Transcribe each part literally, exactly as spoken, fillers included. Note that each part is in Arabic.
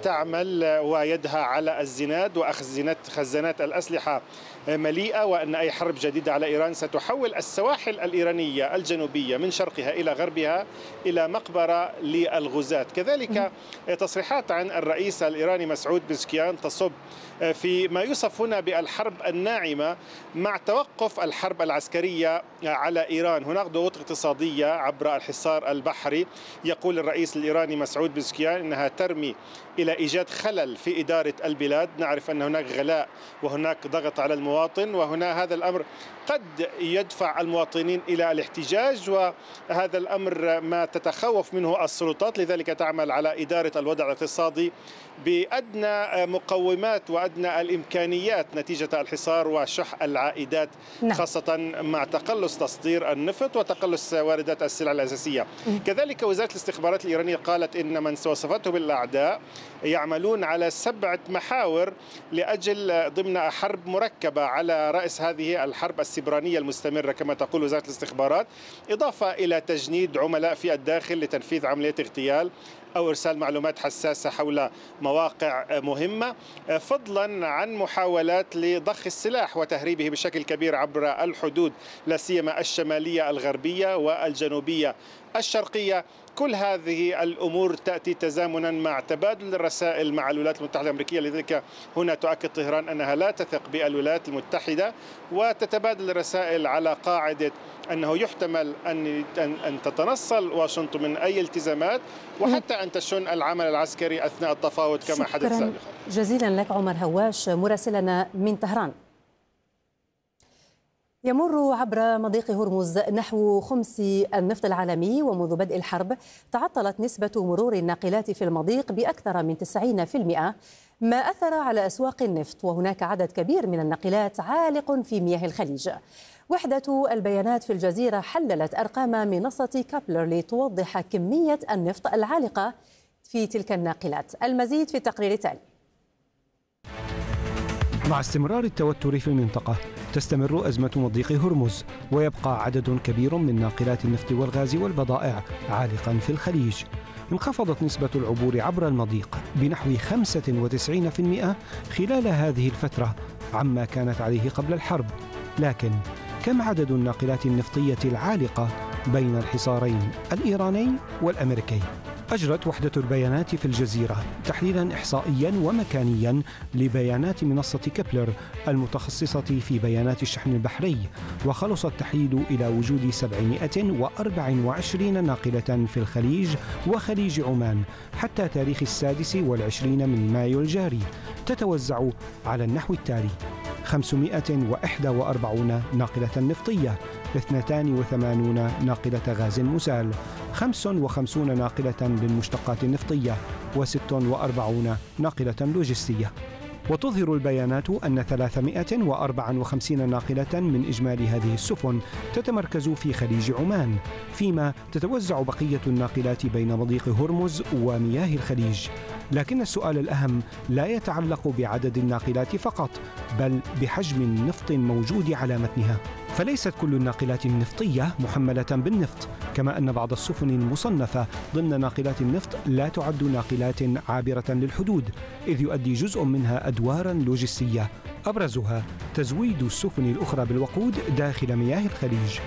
تعمل ويدها على الزناد وأخذ خزانات الأسلحة مليئة، وأن أي حرب جديدة على إيران ستحول السواحل الإيرانية الجنوبية من شرقها إلى غربها إلى مقبرة للغزاة. كذلك تصريحات عن الرئيس الإيراني مسعود بزكيان تصب في ما يوصف هنا بالحرب الناعمة مع توقف الحرب العسكرية على إيران. هناك ضغوط اقتصادية عبر الحصار البحري. يقول الرئيس الإيراني مسعود بزكيان إنها ترمي إلى إيجاد خلل في إدارة البلاد. نعرف أن هناك غلاء وهناك ضغط على المواطن، وهنا هذا الأمر قد يدفع المواطنين إلى الاحتجاج، وهذا الأمر ما تتخوف منه السلطات. لذلك تعمل على إدارة الوضع الاقتصادي بأدنى مقومات وأدنى الإمكانيات نتيجة الحصار وشح العائدات، نعم. خاصة مع تقلص تصدير النفط وتقلص واردات السلع الأساسية. م. كذلك وزارة الاستخبارات الإيرانية قالت إن من وصفته بالأعداء يعملون على سبعة محاور لأجل ضمن حرب مركبة على رأس هذه الحرب السبرانية المستمرة كما تقول وزارة الاستخبارات، إضافة إلى تجنيد عملاء في الداخل لتنفيذ عملية اغتيال أو إرسال معلومات حساسة حول مواقع مهمة، فضلا عن محاولات لضخ السلاح وتهريبه بشكل كبير عبر الحدود لا سيما الشمالية الغربية والجنوبية الشرقية. كل هذه الأمور تأتي تزامنا مع تبادل الرسائل مع الولايات المتحدة الأمريكية. لذلك هنا تؤكد طهران أنها لا تثق بالولايات المتحدة، وتتبادل الرسائل على قاعدة أنه يحتمل أن أن تتنصل واشنطن من أي التزامات، وحتى أن تشن العمل العسكري أثناء التفاوض كما حدث سابقا. جزيلا لك عمر هواش مراسلنا من طهران. يمر عبر مضيق هرمز نحو خمس النفط العالمي، ومنذ بدء الحرب تعطلت نسبة مرور الناقلات في المضيق بأكثر من تسعين بالمئة، ما أثر على أسواق النفط، وهناك عدد كبير من الناقلات عالق في مياه الخليج. وحدة البيانات في الجزيرة حللت أرقام منصة كابلر لتوضح كمية النفط العالقة في تلك الناقلات. المزيد في التقرير التالي. مع استمرار التوتر في المنطقة تستمر أزمة مضيق هرمز، ويبقى عدد كبير من ناقلات النفط والغاز والبضائع عالقا في الخليج. انخفضت نسبة العبور عبر المضيق بنحو خمسة وتسعين بالمئة خلال هذه الفترة عما كانت عليه قبل الحرب. لكن كم عدد الناقلات النفطية العالقة بين الحصارين الإيراني والأمريكي؟ أجرت وحدة البيانات في الجزيرة تحليلا إحصائيا ومكانيا لبيانات منصة كابلر المتخصصة في بيانات الشحن البحري، وخلص التحليل إلى وجود سبعمائة وأربعة وعشرين ناقلة في الخليج وخليج عمان حتى تاريخ السادس والعشرين من مايو الجاري، تتوزع على النحو التالي: خمسمائة وإحدى وأربعين ناقلة نفطية، اثنتان وثمانون ناقلة غاز مسال، خمس وخمسون ناقلة للمشتقات النفطية، وست وأربعون ناقلة لوجستية. وتظهر البيانات أن ثلاثمائة وأربعة وخمسين ناقلة من إجمالي هذه السفن تتمركز في خليج عمان، فيما تتوزع بقية الناقلات بين مضيق هرمز ومياه الخليج. لكن السؤال الأهم لا يتعلق بعدد الناقلات فقط، بل بحجم النفط الموجود على متنها. فليست كل الناقلات النفطية محملة بالنفط، كما أن بعض السفن المصنفة ضمن ناقلات النفط لا تعد ناقلات عابرة للحدود، إذ يؤدي جزء منها أدوارا لوجستية أبرزها تزويد السفن الأخرى بالوقود داخل مياه الخليج.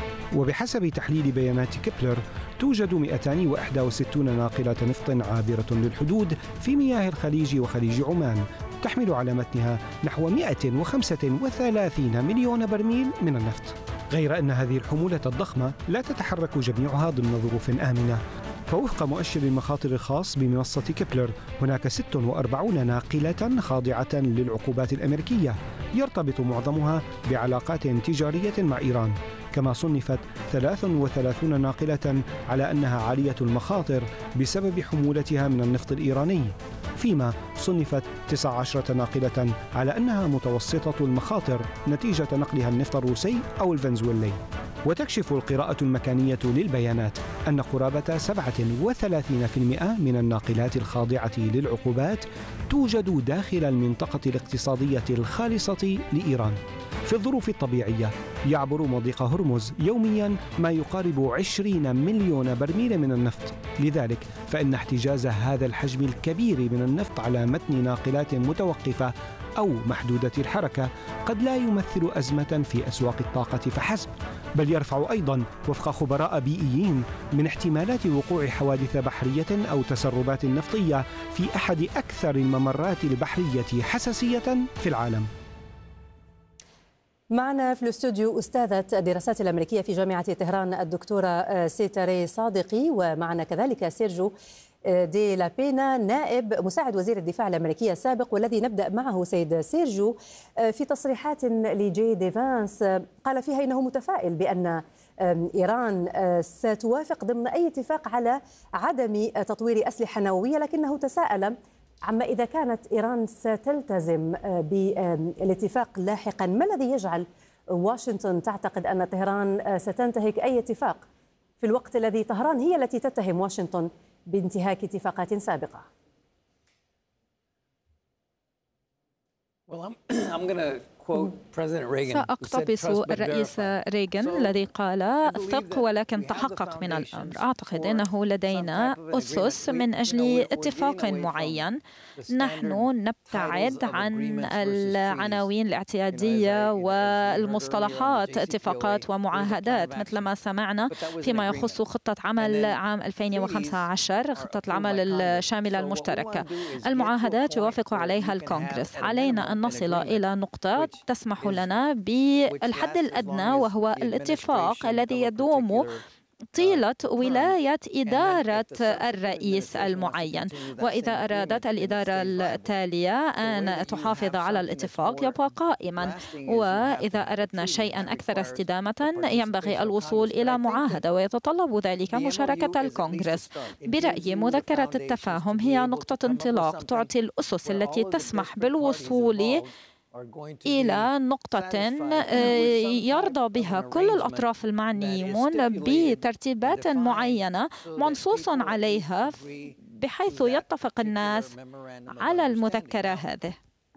وبحسب تحليل بيانات كابلر توجد مئتان وإحدى وستين ناقلة نفط عابرة للحدود في مياه الخليج وخليج عمان، تحمل على متنها نحو مئة وخمسة وثلاثين مليون برميل من النفط. غير أن هذه الحمولة الضخمة لا تتحرك جميعها ضمن ظروف آمنة، فوفق مؤشر المخاطر الخاص بمنصة كابلر هناك ست وأربعين ناقلة خاضعة للعقوبات الأمريكية، يرتبط معظمها بعلاقات تجارية مع إيران، كما صنفت ثلاث وثلاثين ناقلة على أنها عالية المخاطر بسبب حمولتها من النفط الإيراني، فيما صنفت تسع عشرة ناقلة على أنها متوسطة المخاطر نتيجة نقلها النفط الروسي أو الفنزويلي. وتكشف القراءة المكانية للبيانات أن قرابة سبعة وثلاثين بالمئة من الناقلات الخاضعة للعقوبات توجد داخل المنطقة الاقتصادية الخالصة لإيران. في الظروف الطبيعية يعبر مضيق هرمز يومياً ما يقارب عشرين مليون برميل من النفط، لذلك فإن احتجاز هذا الحجم الكبير من النفط على متن ناقلات متوقفة أو محدودة الحركة قد لا يمثل أزمة في أسواق الطاقة فحسب، بل يرفع أيضاً وفق خبراء بيئيين من احتمالات وقوع حوادث بحرية أو تسربات نفطية في أحد أكثر الممرات البحرية حساسية في العالم. معنا في الاستوديو أستاذة الدراسات الأمريكية في جامعة طهران الدكتورة سيتاري صادقي، ومعنا كذلك سيرجيو دي لابينا نائب مساعد وزير الدفاع الأمريكي السابق، والذي نبدأ معه سيد سيرجيو. في تصريحات لجي دي فانس قال فيها إنه متفائل بأن إيران ستوافق ضمن أي اتفاق على عدم تطوير أسلحة نووية، لكنه تساءل عما إذا كانت إيران ستلتزم بالاتفاق لاحقا. ما الذي يجعل واشنطن تعتقد أن طهران ستنتهك أي اتفاق في الوقت الذي طهران هي التي تتهم واشنطن بانتهاك اتفاقات سابقة؟ سأقتبس الرئيس ريغان الذي قال: ثق ولكن تحقق من الأمر. أعتقد أنه لدينا أسس من أجل اتفاق معين. نحن نبتعد عن العناوين الاعتيادية والمصطلحات اتفاقات ومعاهدات مثل ما سمعنا فيما يخص خطة عمل عام ألفين وخمسة عشر، خطة العمل الشاملة المشتركة. المعاهدات يوافق عليها الكونغرس. علينا أن نصل إلى نقطة تسمح لنا بالحد الأدنى، وهو الاتفاق الذي يدوم طيلة ولاية إدارة الرئيس المعين. وإذا أرادت الإدارة التالية أن تحافظ على الاتفاق يبقى قائما، وإذا أردنا شيئا أكثر استدامة ينبغي الوصول إلى معاهدة، ويتطلب ذلك مشاركة الكونغرس. برأيي مذكرة التفاهم هي نقطة انطلاق تعطي الأسس التي تسمح بالوصول إلى نقطة يرضى بها كل الأطراف المعنيون بترتيبات معينة منصوص عليها، بحيث يتفق الناس على المذكرة هذه.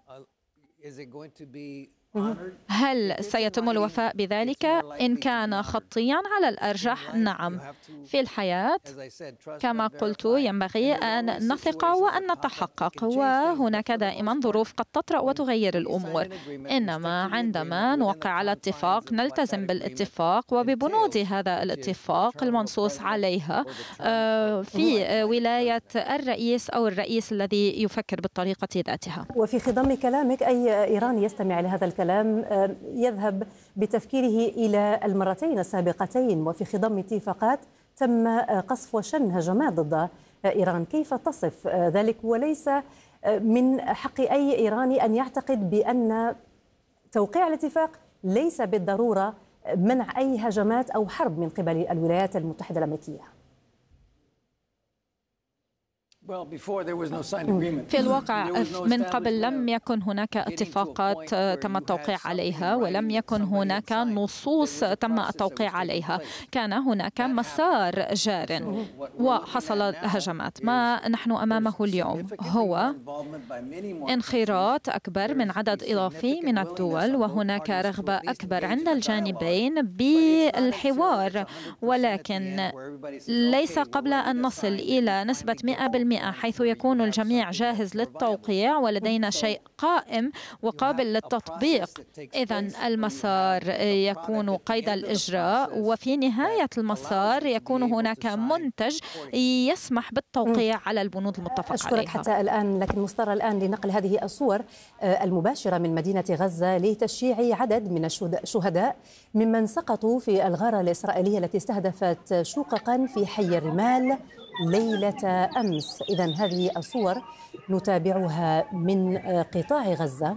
هل سيتم الوفاء بذلك؟ إن كان خطيا على الأرجح نعم. في الحياة كما قلت ينبغي أن نثق وأن نتحقق، وهناك دائما ظروف قد تطرأ وتغير الأمور، إنما عندما نوقع على اتفاق نلتزم بالاتفاق وببنود هذا الاتفاق المنصوص عليها في ولاية الرئيس أو الرئيس الذي يفكر بالطريقة ذاتها. وفي خضم كلامك أي إيراني يستمع لهذا الكلام يذهب بتفكيره إلى المرتين السابقتين، وفي خضم اتفاقات تم قصف وشن هجمات ضد إيران. كيف تصف ذلك؟ وليس من حق أي إيراني أن يعتقد بأن توقيع الاتفاق ليس بالضرورة منع أي هجمات أو حرب من قبل الولايات المتحدة الأمريكية. في الواقع من قبل لم يكن هناك اتفاقات تم التوقيع عليها، ولم يكن هناك نصوص تم التوقيع عليها. كان هناك مسار جار وحصل هجمات. ما نحن أمامه اليوم هو انخراط أكبر من عدد إضافي من الدول، وهناك رغبة أكبر عند الجانبين بالحوار، ولكن ليس قبل أن نصل إلى نسبة مئة بالمئة حيث يكون الجميع جاهز للتوقيع ولدينا شيء قائم وقابل للتطبيق. إذن المسار يكون قيد الإجراء، وفي نهاية المسار يكون هناك منتج يسمح بالتوقيع على البنود المتفق أشكرك عليها. حتى الآن، لكن مضطرة الآن لنقل هذه الصور المباشرة من مدينة غزة لتشييع عدد من الشهداء ممن سقطوا في الغارة الإسرائيلية التي استهدفت شققا في حي الرمال ليلة أمس. إذن هذه الصور نتابعها من قطاع غزة،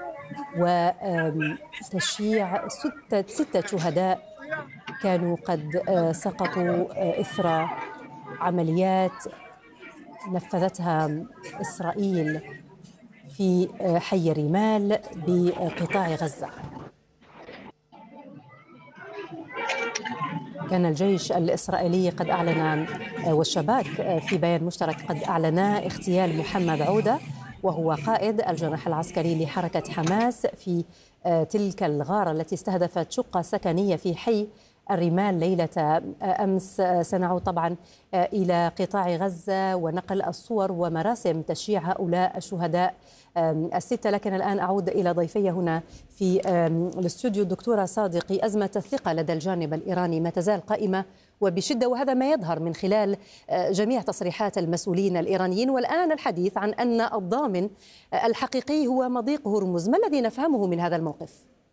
وتشييع ستة, ستة شهداء كانوا قد سقطوا إثر عمليات نفذتها إسرائيل في حي الرمال بقطاع غزة. كان الجيش الإسرائيلي قد أعلن والشباك في بيان مشترك قد أعلنا اغتيال محمد عودة، وهو قائد الجناح العسكري لحركة حماس، في تلك الغارة التي استهدفت شقة سكنية في حي الرمال ليلة أمس. سنعود طبعا إلى قطاع غزة ونقل الصور ومراسم تشييع هؤلاء الشهداء الستة، لكن الآن أعود إلى ضيفي هنا في الاستوديو. الدكتورة صادقي، أزمة الثقة لدى الجانب الإيراني ما تزال قائمة وبشدة، وهذا ما يظهر من خلال جميع تصريحات المسؤولين الإيرانيين، والآن الحديث عن أن الضامن الحقيقي هو مضيق هرمز. ما الذي نفهمه من هذا الموقف؟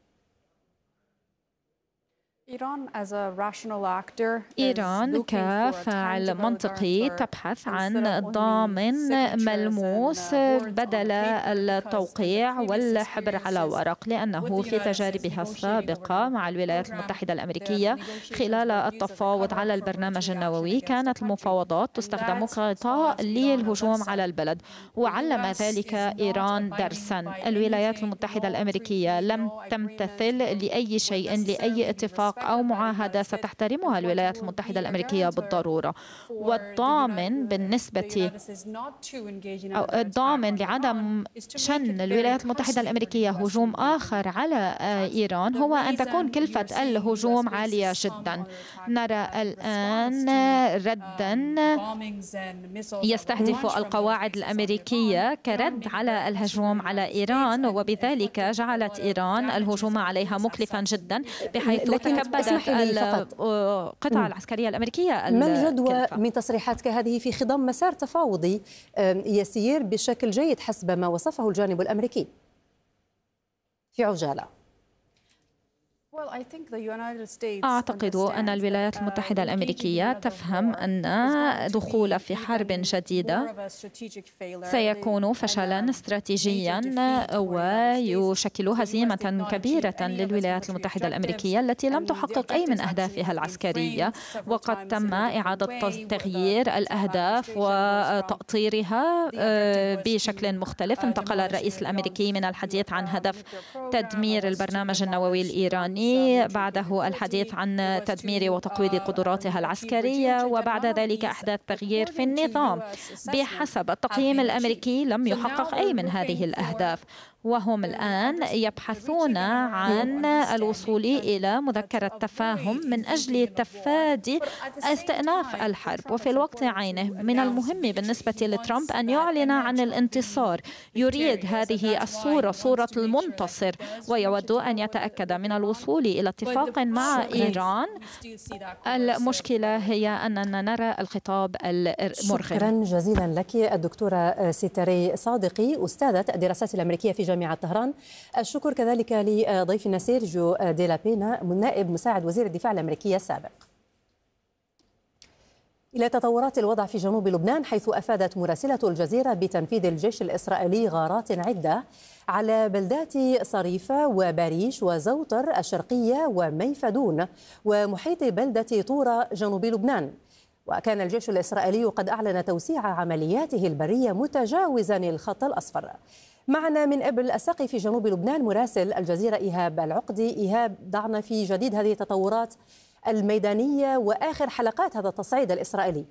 إيران كفاعل منطقي تبحث عن ضامن ملموس بدل التوقيع والحبر على ورق، لأنه في تجاربها السابقة مع الولايات المتحدة الأمريكية خلال التفاوض على البرنامج النووي كانت المفاوضات تستخدم كغطاء للهجوم على البلد، وعلم ذلك إيران درسا. الولايات المتحدة الأمريكية لم تمتثل لأي شيء، لأي اتفاق أو معاهدة ستحترمها الولايات المتحدة الأمريكية بالضرورة. والضامن بالنسبة أو الضامن لعدم شن الولايات المتحدة الأمريكية هجوم آخر على إيران هو أن تكون كلفة الهجوم عالية جدا. نرى الآن ردا يستهدف القواعد الأمريكية كرد على الهجوم على إيران، وبذلك جعلت إيران الهجوم عليها مكلفا جدا، بحيث تكبدت القطع العسكرية الأمريكية. ما الجدوى من تصريحات كهذه في خضم مسار تفاوضي يسير بشكل جيد حسب ما وصفه الجانب الأمريكي؟ في عجالة. أعتقد أن الولايات المتحدة الأمريكية تفهم أن دخول في حرب جديدة سيكون فشلا استراتيجيا ويشكل هزيمة كبيرة للولايات المتحدة الأمريكية التي لم تحقق أي من أهدافها العسكرية، وقد تم إعادة تغيير الأهداف وتأطيرها بشكل مختلف. انتقل الرئيس الأمريكي من الحديث عن هدف تدمير البرنامج النووي الإيراني، بعده الحديث عن تدمير وتقويض قدراتها العسكرية، وبعد ذلك أحداث تغيير في النظام. بحسب التقييم الأمريكي لم يحقق أي من هذه الأهداف، وهم الآن يبحثون عن الوصول إلى مذكرة تفاهم من أجل تفادي استئناف الحرب. وفي الوقت عينه من المهم بالنسبة لترامب أن يعلن عن الانتصار. يريد هذه الصورة، صورة المنتصر، ويود أن يتأكد من الوصول إلى اتفاق مع إيران. المشكلة هي أننا نرى الخطاب المرغم. شكرا جزيلا لك الدكتورة ستاري صادقي، أستاذة الدراسات الأمريكية في جامعة طهران. الشكر كذلك لضيفنا سيرجيو ديلا بينا، نائب مساعد وزير الدفاع الأمريكي السابق. إلى تطورات الوضع في جنوب لبنان، حيث أفادت مراسلة الجزيرة بتنفيذ الجيش الإسرائيلي غارات عدة على بلدات صريفة وباريش وزوطر الشرقية وميفدون ومحيط بلدة طورة جنوب لبنان. وكان الجيش الإسرائيلي قد أعلن توسيع عملياته البرية متجاوزا الخط الأصفر. معنا من إبل الساقي في جنوب لبنان مراسل الجزيرة إيهاب العقدي. إيهاب، ضعنا في جديد هذه التطورات الميدانية وآخر حلقات هذا التصعيد الإسرائيلي.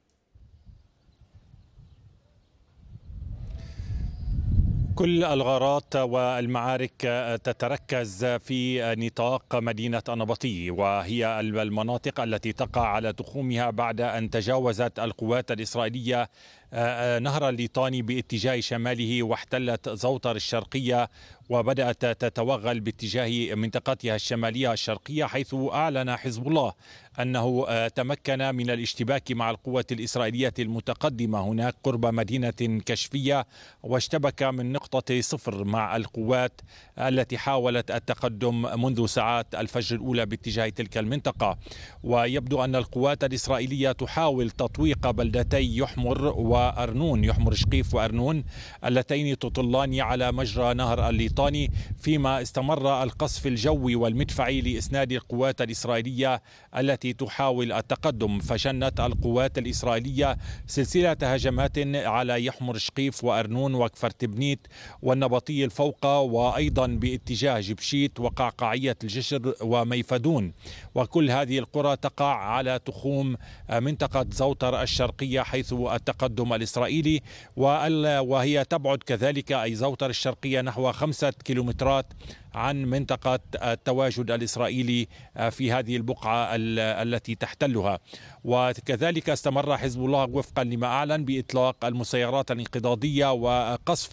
كل الغارات والمعارك تتركز في نطاق مدينة النبطي، وهي المناطق التي تقع على تخومها بعد أن تجاوزت القوات الإسرائيلية نهر الليطاني باتجاه شماله واحتلت زوطر الشرقية، وبدأت تتوغل باتجاه منطقتها الشمالية الشرقية، حيث أعلن حزب الله أنه تمكن من الاشتباك مع القوة الإسرائيلية المتقدمة هناك قرب مدينة كشفية، واشتبك من نقطة صفر مع القوات التي حاولت التقدم منذ ساعات الفجر الأولى باتجاه تلك المنطقة. ويبدو أن القوات الإسرائيلية تحاول تطويق بلدتي يحمر و وأرنون، يحمر شقيف وأرنون اللتين تطلان على مجرى نهر الليطاني، فيما استمر القصف الجوي والمدفعي لإسناد القوات الإسرائيلية التي تحاول التقدم. فشنت القوات الإسرائيلية سلسلة هجمات على يحمر شقيف وأرنون وكفر تبنيت والنبطي الفوقة، وأيضا باتجاه جبشيت وقعقاعية الجشر وميفدون، وكل هذه القرى تقع على تخوم منطقة زوطر الشرقية حيث التقدم الإسرائيلي، وهي تبعد كذلك أي زوطر الشرقية نحو خمسة كيلومترات عن منطقة التواجد الإسرائيلي في هذه البقعة التي تحتلها. وكذلك استمر حزب الله وفقا لما أعلن بإطلاق المسيرات الانقضاضية وقصف